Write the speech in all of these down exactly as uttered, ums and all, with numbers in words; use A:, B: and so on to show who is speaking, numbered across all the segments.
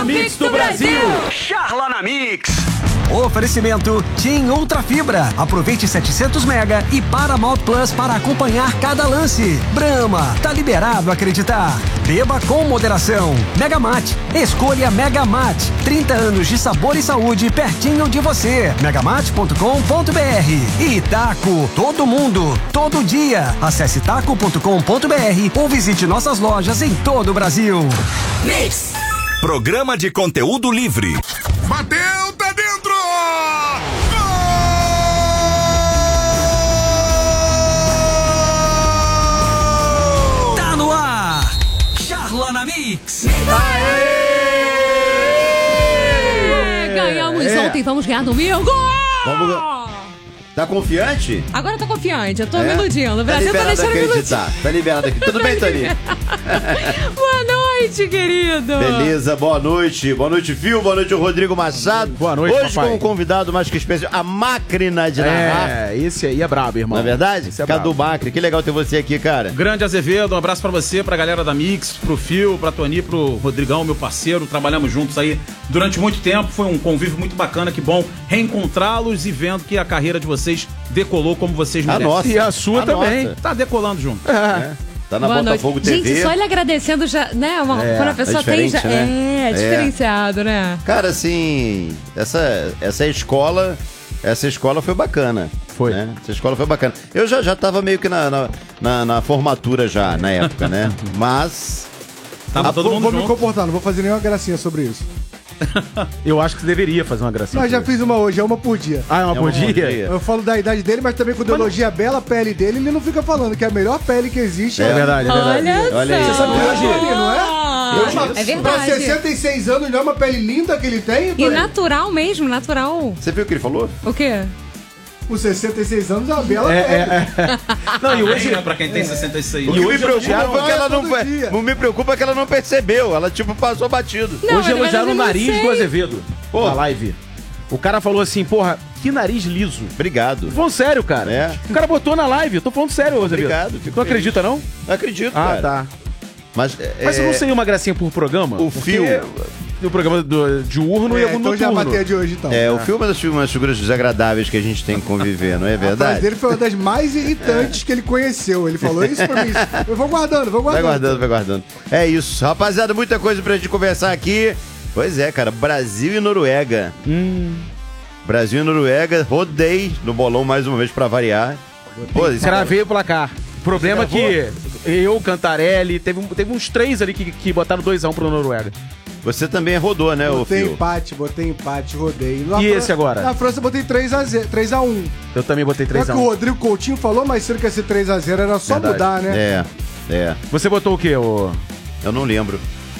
A: Mix do Brasil.
B: Charla na Mix.
C: Oferecimento TIM Ultra Fibra. Aproveite setecentos mega e Paramount Plus para acompanhar cada lance. Brahma, tá liberado acreditar. Beba com moderação. Megamate, escolha Megamate. trinta anos de sabor e saúde pertinho de você. megamate ponto com ponto br. E Taco, todo mundo, todo dia. Acesse taco ponto com ponto br ou visite nossas lojas em todo o Brasil.
B: Mix. Programa de conteúdo livre.
D: Bateu, tá dentro!
C: Gol! Tá no ar! Charla na Mix!
E: Aê! Ganhamos
F: É.
E: ontem, vamos ganhar domingo!
F: Vamos... Tá confiante?
E: Agora eu tô confiante, eu tô me
F: É?
E: iludindo. O Brasil tá,
F: liberado
E: deixando
F: a
E: me iludir.
F: acreditar. Tá liberado aqui. Tudo bem, Toninho?
E: Boa noite, querido!
F: Beleza, boa noite. Boa noite, Fio. Boa noite, Rodrigo Machado.
G: Boa noite,
F: Hoje
G: papai.
F: com um convidado mais que especial, a máquina de narrar.
G: É, esse aí é brabo, irmão.
F: Não é verdade?
G: Esse é
F: Cadu
G: brabo.
F: Macri, que legal ter você aqui, cara.
A: Grande Azevedo, um abraço pra você, pra galera da Mix, pro Fio, pra Toni, pro Rodrigão, meu parceiro. Trabalhamos juntos aí durante muito tempo. Foi um convívio muito bacana. Que bom reencontrá-los e vendo que a carreira de vocês decolou como vocês
F: A
A: merecem.
F: nossa.
G: E a sua
F: A
G: também.
F: nossa.
A: Tá decolando junto.
F: É. Tá na
E: Boa
F: Botafogo
E: noite.
F: T V.
E: Gente, só ele agradecendo já, né? Uma,
F: É,
E: quando a pessoa
F: é
E: tem já.
F: diferente, né?
E: É,
F: É.
E: diferenciado, né?
F: Cara, assim, essa, essa escola, essa escola foi bacana.
G: Foi.
F: Né? Essa escola foi bacana. Eu já, já tava meio que na, na, na, na formatura já, na época, né? Mas...
A: Tava
F: Ah,
A: todo
H: Vou,
A: mundo
H: vou me
A: junto.
H: comportar, não vou fazer nenhuma gracinha sobre isso.
G: Eu acho que você deveria fazer uma gracinha.
H: Não, já fiz uma hoje, é uma por dia.
G: Ah, é uma
F: É
G: por
F: uma por
G: dia?
F: dia.
H: Eu falo da idade dele, mas também quando eu elogio a bela pele dele, ele não fica falando que é a melhor pele que existe.
G: É verdade, é verdade.
E: Olha,
F: Olha aí.
E: só.
F: Você sabe que
H: hoje ele, não é?
E: Ah, é
H: Pra
E: verdade.
H: sessenta e seis anos, não é uma pele linda que ele tem?
E: E
H: Tony?
E: natural mesmo, natural.
F: Você viu o que ele falou?
E: O quê?
H: Com sessenta e seis anos é uma bela
G: É,
H: pele.
G: é, é. Não, e hoje...
A: Aí, pra quem tem sessenta e seis.
F: O que me preocupa
G: elogiaram
F: é que ela não,
H: todo
F: foi-
H: dia.
F: não me preocupa é que ela não percebeu. Ela, tipo, passou batido.
E: Não,
G: Hoje
E: mas na
G: elogiaram
E: verdade
G: o
E: eu não
G: nariz
E: sei.
G: do Azevedo.
F: Pô.
G: Na live. O cara falou assim, porra, que nariz liso.
F: Obrigado.
G: Tô falando sério, cara.
F: É.
G: O cara botou na live, eu tô falando sério, Azevedo.
F: Obrigado, fico
G: Tu não acredita, não?
F: Não acredito,
G: Ah,
F: cara.
G: tá.
F: Mas,
G: Mas
F: é,
G: não seria uma gracinha por programa?
F: O
G: Porque
F: fio-
G: O programa do, diurno e
H: É,
G: algum
H: então já
G: noturno.
H: bateu a de hoje, então.
F: É, o filme é das umas figuras desagradáveis que a gente tem que conviver, não é
H: A frase
F: verdade?
H: dele foi uma das mais irritantes que ele conheceu. Ele falou isso pra mim. Eu vou guardando, vou
F: Vai
H: guardando.
F: guardando, vai guardando. É isso. Rapaziada, muita coisa pra gente conversar aqui. Pois é, cara. Brasil e Noruega.
G: Hum.
F: Brasil e Noruega. Rodei no bolão mais uma vez pra variar. Pô, isso
G: Cravei o placar. O problema é que eu, Cantarelli, teve, um- teve uns três ali que, que botaram dois a um pro Noruega.
F: Você também rodou, né, ô
H: Botei
F: Fio?
H: empate, botei empate, rodei. Na
G: E
H: Fran-
G: esse agora?
H: Na França eu botei três a um.
G: Eu também botei
H: Só
G: três
H: que
G: a
H: o
G: um.
H: Rodrigo Coutinho falou mais cedo que ia ser três a zero, era só
G: Verdade.
H: mudar, né?
F: É, é.
G: Você botou o quê, ô?
F: Eu não lembro.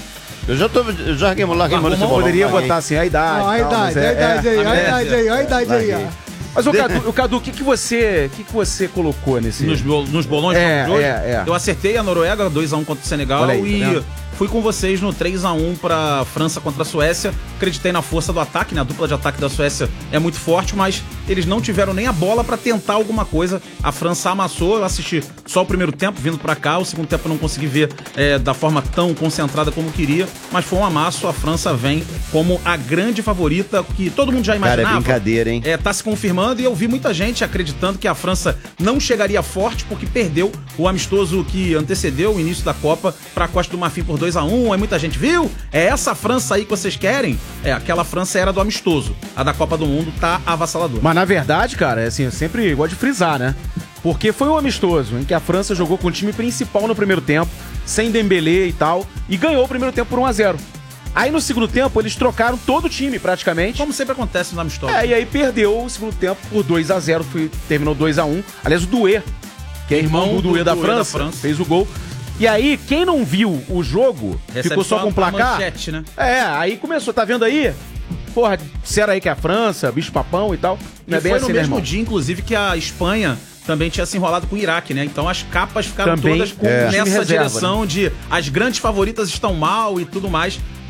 F: Eu já tô. Eu já larguei, larguei mano esse
A: Largou
F: bolão.
G: Poderia
F: larguei.
G: botar assim, a idade.
H: Não, a
G: e tal,
H: idade,
G: mas
H: a
G: é-
H: idade aí,
G: é-
H: a idade aí, a idade aí.
F: Larguei.
H: ó.
G: Mas o Cadu, o Cadu, o que, que você. O que, que você colocou nesse.
A: Nos, bol- nos bolões
G: É,
A: de hoje,
G: é, é.
A: eu acertei a Noruega dois a um contra o Senegal.
G: Olha aí, tá
A: e
G: vendo?
A: fui com vocês no três a um pra França contra a Suécia. Acreditei na força do ataque, né? A dupla de ataque da Suécia é muito forte, mas eles não tiveram nem a bola pra tentar alguma coisa. A França amassou, eu assisti só o primeiro tempo vindo pra cá, o segundo tempo eu não consegui ver é, da forma tão concentrada como queria, mas foi um amasso. A França vem como a grande favorita que todo mundo já
F: Cara, é
A: imaginava.
F: brincadeira, hein?
A: É, tá se confirmando e eu vi muita gente acreditando que a França não chegaria forte porque perdeu o amistoso que antecedeu o início da Copa pra Costa do Marfim por dois a um. Aí muita gente viu, é essa França aí que vocês querem? É, aquela França era do amistoso. A da Copa do Mundo tá avassaladora.
G: Mas na verdade, cara, é assim, eu sempre gosto de frisar, né? Porque foi um amistoso em que a França jogou com o time principal no primeiro tempo, sem Dembélé e tal, e ganhou o primeiro tempo por um a zero. Aí no segundo tempo eles trocaram todo o time praticamente.
A: Como sempre acontece no amistoso.
G: É, e aí perdeu o segundo tempo por dois a zero, foi, terminou dois a um. Aliás, o Doué, que é irmão,
A: Irmão
G: do
A: do
G: Doué da,
A: Doué da
G: França,
A: França.
G: fez o gol. E aí, quem não viu o jogo,
A: Recebe
G: ficou só
A: só
G: com o
A: a
G: placar.
A: manchete, né?
G: É, aí começou, tá vendo aí? Porra, disseram aí que é a França, bicho papão e tal. Não
A: E
G: é bem
A: foi
G: assim,
A: no
G: né,
A: mesmo
G: irmão?
A: dia, inclusive, que a Espanha também tinha se enrolado com o Iraque, né? Então as capas ficaram
G: Também
A: todas com,
G: é. time
A: nessa
G: reserva,
A: direção de as grandes favoritas estão mal e tudo mais.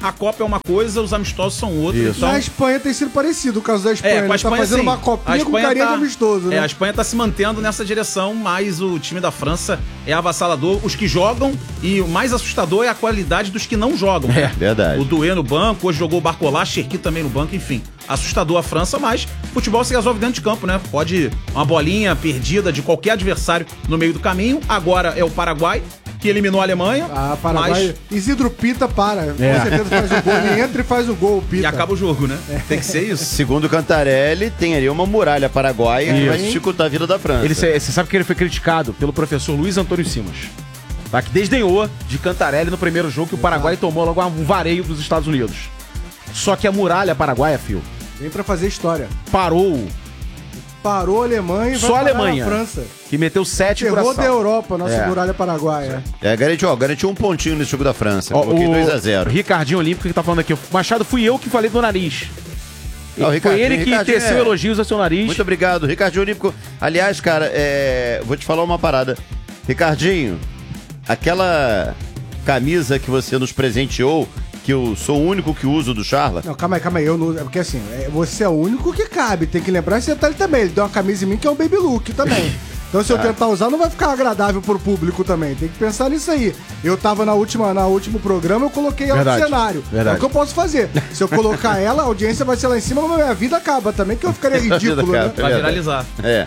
A: a Copa é uma coisa, os amistosos são outra.
G: Isso.
A: Então...
H: Na Espanha tem sido parecido, o caso da Espanha.
A: É, com a
H: Ele
A: Espanha,
H: tá fazendo
A: sim.
H: uma
A: A
H: copinha com
A: Espanha
H: carinha
A: tá-
H: de amistoso, né?
A: É, a Espanha tá se mantendo nessa direção, mas o time da França é avassalador. Os que jogam, e o mais assustador é a qualidade dos que não jogam.
F: É, verdade.
A: O Doué no banco, hoje jogou o Barcola, Cherki também no banco, enfim. Assustador a França, mas futebol se resolve dentro de campo, né? Pode uma bolinha perdida de qualquer adversário no meio do caminho. Agora é o Paraguai, que eliminou a Alemanha.
H: Ah, Paraguai.
A: Mas...
H: Isidro Pita para.
G: É.
H: Com certeza faz o gol. Ele entra e faz o gol, o Pita.
A: E acaba o jogo, né? Tem que ser isso.
F: Segundo Cantarelli, tem ali uma muralha paraguaia que vai
G: Isso.
F: dificultar a vida da França.
G: Ele, você sabe que ele foi criticado pelo professor Luiz Antônio Simas, tá? Que desdenhou de Cantarelli no primeiro jogo que o Paraguai tomou logo um vareio dos Estados Unidos. Só que a muralha paraguaia, fio,
H: Vem pra fazer história.
G: parou.
H: Parou a Alemanha e
G: Só a
H: vai parar
G: Alemanha.
H: a França.
G: Que meteu sete por
H: Terror da
G: assalto.
H: Europa, nossa
G: É.
H: muralha paraguaia.
F: É, garantiu, ó, garantiu um pontinho nesse jogo da França.
G: Ó,
F: Coloquei
G: o
F: dois a zero.
G: Ricardinho Olímpico que tá falando aqui.
A: Machado, fui eu que falei do nariz.
F: Não,
G: Foi
F: Ricardinho-
G: ele que
F: Ricardinho
G: teceu
F: é-
G: elogios ao seu nariz.
F: Muito obrigado, Ricardinho Olímpico. Aliás, cara, é... vou te falar uma parada. Ricardinho, aquela camisa que você nos presenteou, que eu sou o único que uso do Charla.
H: Não, calma aí, calma aí. Eu não, é porque assim, é, você é o único que cabe. Tem que lembrar esse detalhe também. Ele deu uma camisa em mim que é um baby look também. Então se eu tentar usar, não vai ficar agradável pro público também. Tem que pensar nisso aí. Eu tava na última, na último programa, eu coloquei ela
G: Verdade,
H: no cenário.
G: verdade.
H: É o que eu posso fazer. Se eu colocar ela, a audiência vai ser lá em cima, mas minha vida acaba também, que eu ficaria ridículo, né?
F: É
A: Vai
F: verdade.
A: viralizar.
F: É.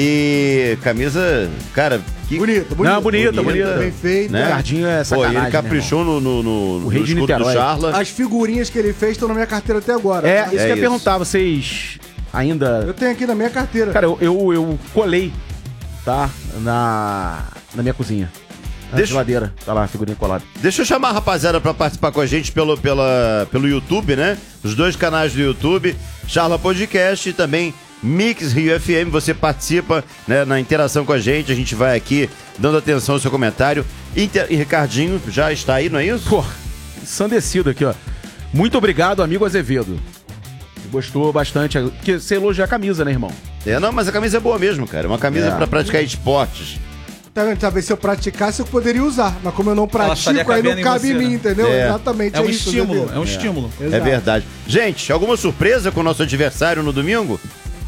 F: E camisa, cara, que
H: Bonita, bonita.
G: Não, bonita, bonita.
H: Bem feita.
F: né?
G: Ricardinho é
F: Pô,
G: sacanagem,
F: ele caprichou no, no, no,
G: O rei
F: no
G: de
F: escudo do
G: Niterói.
F: Charla.
H: As figurinhas que ele fez estão na minha carteira até agora.
G: É,
H: tá?
G: isso que eu
F: É
G: ia
F: isso.
G: perguntar. Vocês ainda...
H: Eu tenho aqui na minha carteira.
G: Cara, eu, eu, eu colei, tá? Na, na minha cozinha. Na
F: Deixa-
G: geladeira. Tá lá, a figurinha colada.
F: Deixa eu chamar a rapaziada pra participar com a gente pelo, pela, pelo YouTube, né? Os dois canais do YouTube, Charla Podcast e também Mix Rio F M. Você participa, né, na interação com a gente. A gente vai aqui dando atenção ao seu comentário. Inter... E Ricardinho já está aí, não é isso?
G: Pô, ensandecido aqui, ó. Muito obrigado, amigo Azevedo. Gostou bastante. Porque você elogia a camisa, né, irmão?
F: É, não, mas a camisa é boa mesmo, cara. Uma camisa
G: É.
F: pra praticar esportes.
H: Tá vendo? Talvez se eu praticasse, eu poderia usar. Mas como eu não
A: estaria
H: pratico, aí não
A: cabendo em
H: cabe
A: você,
H: em mim,
A: né?
H: entendeu?
F: É.
H: Exatamente.
A: É um
H: isso,
A: estímulo,
H: entendeu?
A: é um estímulo.
F: É
H: Exato.
F: verdade. Gente, alguma surpresa com o nosso adversário no domingo?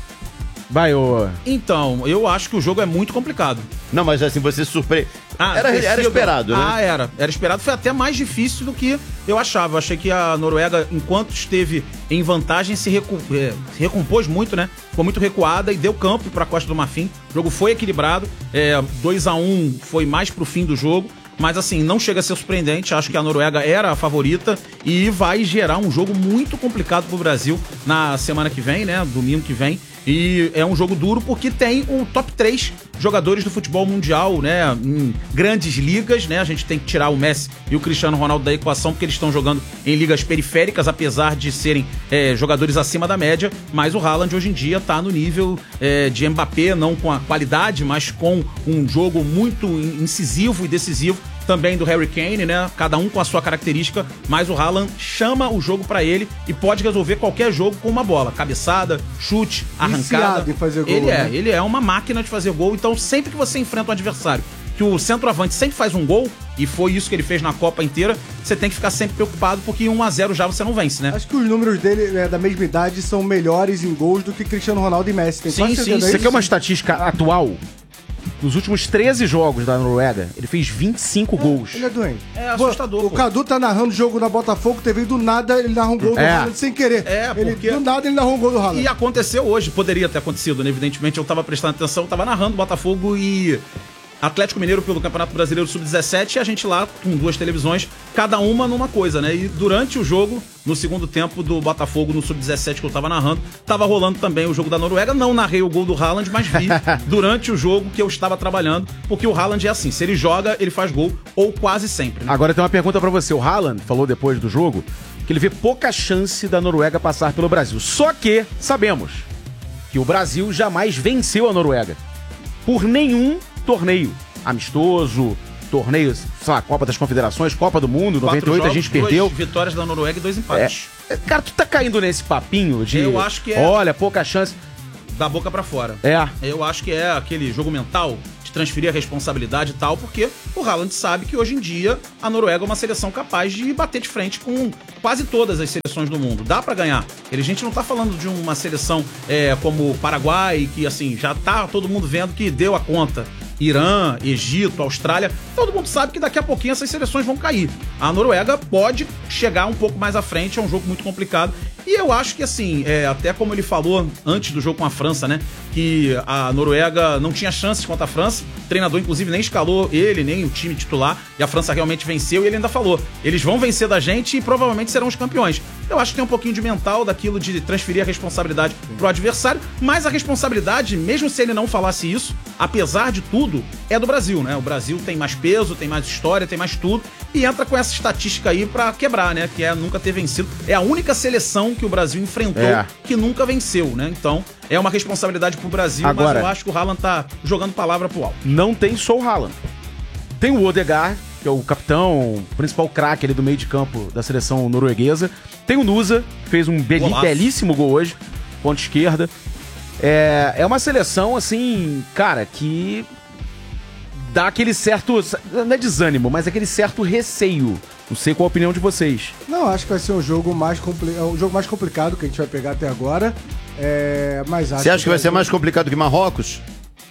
G: Vai, ô...
A: Então, eu acho que o jogo é muito complicado.
F: Não, mas assim, você surpreende.
A: Ah,
F: era,
A: ter
F: era
A: sido-
F: esperado, né?
A: Ah, era. Era esperado. Foi até mais difícil do que eu achava. Eu achei que a Noruega, enquanto esteve em vantagem, se, recu... eh, se recompôs muito, né? Ficou muito recuada e deu campo para a Costa do Marfim. O jogo foi equilibrado. É, dois a um foi mais pro fim do jogo. Mas assim, não chega a ser surpreendente. Acho que a Noruega era a favorita e vai gerar um jogo muito complicado pro Brasil na semana que vem, né? Domingo que vem. E é um jogo duro porque tem o top três jogadores do futebol mundial, né? Em grandes ligas, né? A gente tem que tirar o Messi e o Cristiano Ronaldo da equação porque eles estão jogando em ligas periféricas, apesar de serem é, jogadores acima da média. Mas o Haaland hoje em dia tá no nível é, de Mbappé, não com a qualidade, mas com um jogo muito incisivo e decisivo. Também do Harry Kane, né? Cada um com a sua característica, mas o Haaland chama o jogo pra ele e pode resolver qualquer jogo com uma bola. Cabeçada, chute, arrancada.
H: Viciado em fazer gol,
A: Ele é,
H: né?
A: ele é uma máquina de fazer gol. Então, sempre que você enfrenta um adversário, que o centroavante sempre faz um gol, e foi isso que ele fez na Copa inteira, você tem que ficar sempre preocupado, porque um a zero já você não vence, né?
H: Acho que os números dele, né, da mesma idade, são melhores em gols do que Cristiano Ronaldo e Messi. Tem
A: Sim,
H: quase
A: sim,
H: certeza
A: sim.
G: Você
H: disso?
G: quer uma estatística atual? Nos últimos treze jogos da Noruega, ele fez vinte e cinco gols.
H: Ele é doente.
A: É assustador,
H: Pô, O
A: pô.
H: Cadu tá narrando o jogo na Botafogo T V e do nada ele narra um gol do
G: É.
H: Haaland sem querer.
A: É,
H: ele,
A: porque-
H: Do nada ele narrou um gol do Haaland.
A: E aconteceu hoje, poderia ter acontecido, né? Evidentemente eu tava prestando atenção, tava narrando Botafogo e Atlético Mineiro pelo Campeonato Brasileiro sub dezessete, e a gente lá com duas televisões, cada uma numa coisa, né? E durante o jogo, no segundo tempo do Botafogo no sub dezessete que eu tava narrando, tava rolando também o jogo da Noruega. Não narrei o gol do Haaland, mas vi durante o jogo que eu estava trabalhando, porque o Haaland é assim, se ele joga, ele faz gol, ou quase sempre, né?
G: Agora tem uma pergunta pra você. O Haaland falou depois do jogo que ele vê pouca chance da Noruega passar pelo Brasil. Só que sabemos que o Brasil jamais venceu a Noruega por nenhum torneio amistoso, torneios, sei lá, Copa das Confederações, Copa do Mundo,
A: Quatro
G: noventa e oito a
A: jogos,
G: gente perdeu.
A: Duas vitórias da Noruega e dois empates.
G: É, cara, tu tá caindo nesse papinho de...
A: Eu acho que é.
G: Olha, pouca chance.
A: Da boca pra fora.
G: É.
A: Eu acho que é aquele jogo mental de transferir a responsabilidade e tal, porque o Haaland sabe que hoje em dia a Noruega é uma seleção capaz de bater de frente com quase todas as seleções do mundo. Dá pra ganhar. Ele, a gente não tá falando de uma seleção é, como o Paraguai, que assim, já tá todo mundo vendo que deu a conta. Irã, Egito, Austrália, todo mundo sabe que daqui a pouquinho essas seleções vão cair. A Noruega pode chegar um pouco mais à frente, é um jogo muito complicado. E eu acho que assim, é, até como ele falou antes do jogo com a França, né, que a Noruega não tinha chances contra a França, o treinador inclusive nem escalou ele, nem o time titular, e a França realmente venceu, e ele ainda falou, eles vão vencer da gente e provavelmente serão os campeões. Eu acho que tem um pouquinho de mental daquilo de transferir a responsabilidade pro adversário, mas a responsabilidade, mesmo se ele não falasse isso, apesar de tudo, é do Brasil, né? O Brasil tem mais peso, tem mais história, tem mais tudo, e entra com essa estatística aí pra quebrar, né? Que é nunca ter vencido. É a única seleção que o Brasil enfrentou
G: É.
A: que nunca venceu, né? Então, é uma responsabilidade pro Brasil,
G: Agora-
A: mas eu acho que o Haaland tá jogando palavra pro alto.
G: Não tem só o Haaland. Tem o Odegaard, que é o capitão, o principal craque ali do meio de campo da seleção norueguesa. Tem o Nusa, que fez um beli-
A: Golaço.
G: belíssimo gol hoje, ponta esquerda. É, é uma seleção, assim, cara, que dá aquele certo, não é desânimo, mas aquele certo receio. Não sei qual a opinião de vocês.
H: Não, acho que vai ser um jogo mais, compli... é um jogo mais complicado que a gente vai pegar até agora. É... Mas acho
F: Você acha que vai ser
H: Brasil-
F: mais complicado que Marrocos?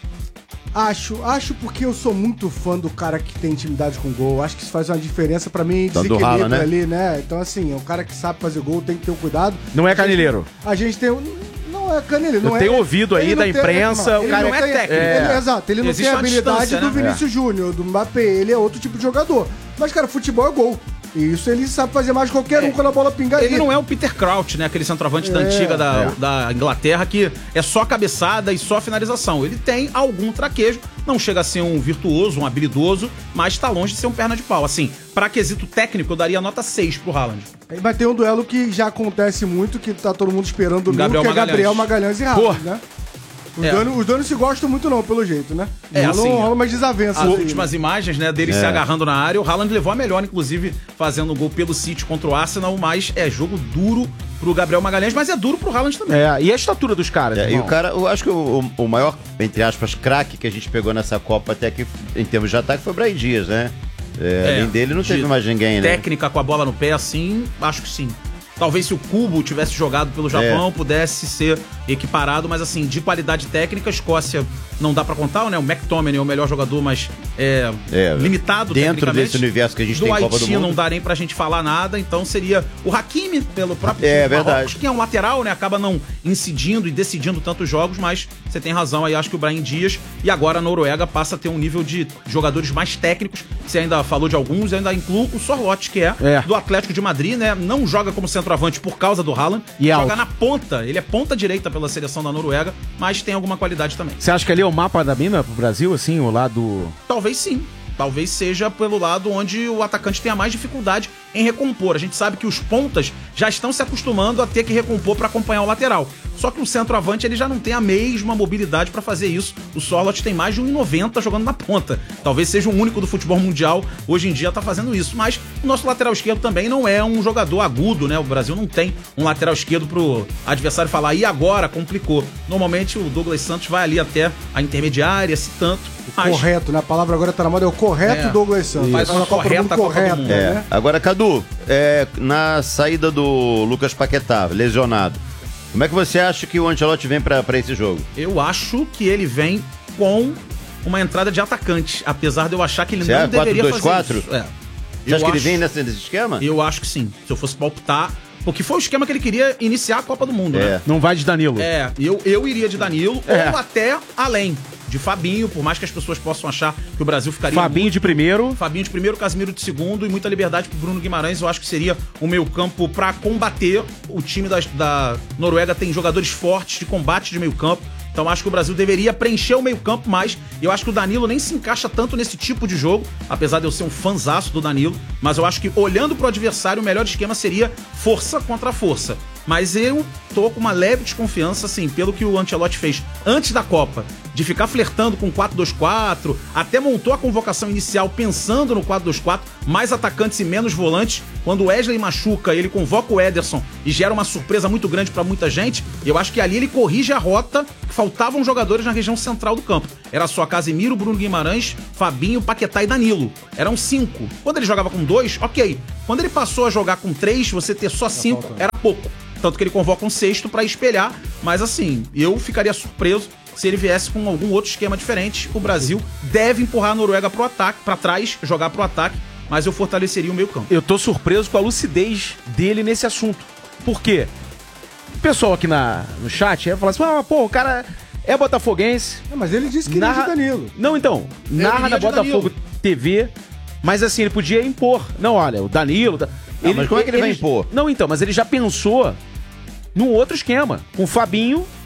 H: Acho, acho porque eu sou muito fã do cara que tem intimidade com gol. Acho que isso faz uma diferença pra mim,
F: Tá do
H: desequilíbrio
F: Haaland, né?
H: ali, né? Então, assim, é um cara que sabe fazer gol, tem que ter um cuidado.
G: Não é caneleiro.
H: A gente tem um. Não é caneleiro, não
G: Eu
H: é.
G: tenho ouvido aí
H: ele
G: da
H: não tem-
G: imprensa,
H: não,
G: o
H: ele
G: cara
H: não
A: é
H: tem-
A: técnico.
H: ele-
A: É.
H: Exato, ele não
A: Existe
H: tem a
A: uma
H: habilidade
A: distância,
H: do
A: né?
H: Vinícius Júnior, do Mbappé. Ele é outro tipo de jogador. Mas, cara, futebol é gol. E isso ele sabe fazer mais que qualquer um quando a bola pinga ali.
A: Ele não é o Peter Crouch, né? Aquele centroavante da
H: É,
A: antiga da,
G: é.
A: da Inglaterra, que é só cabeçada e só finalização. Ele tem algum traquejo, não chega a ser um virtuoso, um habilidoso, mas tá longe de ser um perna de pau. Assim, pra quesito técnico, eu daria nota seis pro Haaland.
H: Vai ter um duelo que já acontece muito, que tá todo mundo esperando domingo,
A: Gabriel
H: que é
A: Magalhães.
H: Gabriel Magalhães e Haaland,
G: Pô.
H: né? Os,
A: É.
H: dois, os dois não se gostam muito não, pelo jeito, né?
A: É,
H: rola,
A: assim,
H: rola umas desavenças.
A: As
H: aí,
A: últimas
H: né?
A: imagens, né, dele se
F: É.
A: agarrando na área, o Haaland levou a melhor, inclusive, fazendo um gol pelo City contra o Arsenal, mas é jogo duro pro Gabriel Magalhães, mas é duro pro Haaland também.
G: É, e a estatura dos caras,
F: É, e
G: irmão?
F: o cara, eu acho que o, o maior, entre aspas, craque que a gente pegou nessa Copa até aqui, em termos de ataque, foi o Brahim Dias, né? É,
A: É,
F: além dele não teve
A: de
F: mais ninguém, né?
A: Técnica com a bola no pé, assim, acho que sim. Talvez se o Kubo tivesse jogado pelo Japão,
F: É.
A: pudesse ser equiparado, mas assim, de qualidade técnica, a Escócia não dá pra contar, né? O McTominay é o melhor jogador, mas é,
F: É,
A: limitado
F: dentro
A: tecnicamente.
F: desse universo que a gente
A: do
F: tem em Copa do
A: Haiti
F: Mundo.
A: não dá nem pra gente falar nada, então seria o Hakimi pelo próprio
F: É,
A: time do
F: verdade.
A: Marrocos, que é um lateral, né? Acaba não incidindo e decidindo tantos jogos, mas você tem razão aí, acho que o Brahim Dias, e agora a Noruega passa a ter um nível de jogadores mais técnicos. Você ainda falou de alguns, eu ainda incluo o Sorloth, que é,
G: É.
A: do Atlético de Madrid, né? Não joga como centroavante por causa do Haaland,
G: E é
A: joga
G: alto.
A: na ponta, ele é ponta direita pela seleção da Noruega, mas tem alguma qualidade também.
G: Você acha que ali é o mapa da mina pro Brasil, assim, o lado...
A: Talvez sim. Talvez seja pelo lado onde o atacante tenha mais dificuldade em recompor. A gente sabe que os pontas já estão se acostumando a ter que recompor para acompanhar o lateral. Só que o centroavante ele já não tem a mesma mobilidade para fazer isso. O Sorloth tem mais de um e noventa jogando na ponta. Talvez seja o único do futebol mundial hoje em dia tá fazendo isso. Mas o nosso lateral esquerdo também não é um jogador agudo, né? O Brasil não tem um lateral esquerdo pro adversário falar, e agora? Complicou. Normalmente o Douglas Santos vai ali até a intermediária, se tanto. Mas
H: Correto, né? A palavra agora tá na moda, é o correto
A: É.
H: Douglas Santos.
A: Faz uma
H: Na Copa do
A: correta
H: Mundo,
A: Copa do
H: correto,
A: Mundo.
F: É.
H: né?
F: Agora, Cadu, é, na saída do Lucas Paquetá, lesionado, como é que você acha que o Ancelotti vem pra, pra esse jogo?
A: eu acho que ele vem com uma entrada de atacante, apesar de eu achar que ele
F: Você
A: não
F: acha
A: deveria
F: quatro dois
A: fazer
F: quatro?
A: isso. É.
F: Você
A: Eu
F: acha que ele
A: acho-
F: vem nesse, nesse esquema?
A: Eu acho que sim. Se eu fosse palpitar, porque foi o esquema que ele queria iniciar a Copa do Mundo,
F: É.
A: né?
G: Não vai de Danilo.
A: É, eu, eu iria de Danilo
G: É.
A: ou até além de Fabinho, por mais que as pessoas possam achar que o Brasil ficaria
G: Fabinho de primeiro.
A: Fabinho de primeiro, Casemiro de segundo e muita liberdade pro Bruno Guimarães. Eu acho que seria o meio campo pra combater. O time das- da Noruega tem jogadores fortes de combate de meio campo. Então acho que o Brasil deveria preencher o meio campo mais. E eu acho que o Danilo nem se encaixa tanto nesse tipo de jogo, apesar de eu ser um fanzaço do Danilo. Mas eu acho que olhando pro adversário, o melhor esquema seria força contra força. Mas eu tô com uma leve desconfiança, assim, pelo que o Ancelotti fez antes da Copa, de ficar flertando com quatro dois quatro, até montou a convocação inicial pensando no quatro dois quatro, mais atacantes e menos volantes. Quando o Wesley machuca, ele convoca o Ederson e gera uma surpresa muito grande pra muita gente. Eu acho que ali ele corrige a rota, que faltavam jogadores na região central do campo. era só Casemiro, Bruno Guimarães, Fabinho, Paquetá e Danilo. Eram cinco. Quando ele jogava com dois, ok. Quando ele passou a jogar com três, você ter só cinco era pouco. Tanto que ele convoca um sexto pra espelhar. Mas assim, eu ficaria surpreso se ele viesse com algum outro esquema diferente. O Brasil deve empurrar a Noruega pro ataque, pra trás, jogar pro ataque, mas eu fortaleceria o meio campo.
G: Eu tô surpreso com a lucidez dele nesse assunto. Por quê? O pessoal aqui na, no chat ia falar assim, ah, pô, o cara é botafoguense.
H: Não, mas ele disse que
G: narra...
H: iria de Danilo.
G: Não, então, narra da Botafogo T V, mas assim, ele podia impor. Não, olha, o Danilo... Não,
F: ele, mas como é que ele, ele vai impor?
G: Não, então, mas ele já pensou num outro esquema, com o Fabinho